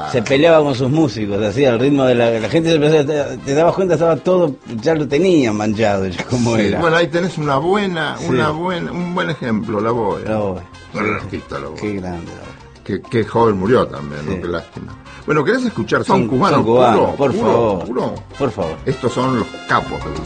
se peleaba con sus músicos, hacía el ritmo de la gente, te dabas cuenta, estaba todo, ya lo tenían manchado, ya como era. Bueno, ahí tenés un buen ejemplo, La Boe. La Boe. Gran artista, La Boe. Qué grande, La Boe. Qué joven murió también, ¿no? Qué lástima. Bueno, ¿querés escuchar son cubanos? Son cubanos, Por favor. Por favor. Estos son los capos del